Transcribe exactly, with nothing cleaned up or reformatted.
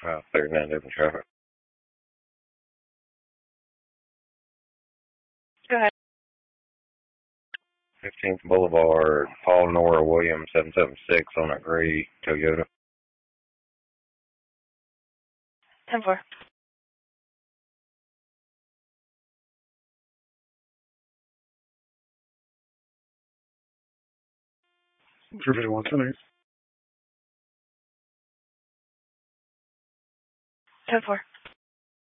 Uh, thirty-nine different traffic. Go ahead. fifteenth Boulevard, Paul Nora Williams, seven seven six on a gray Toyota. ten four. three fifty-one, ten eight. ten four.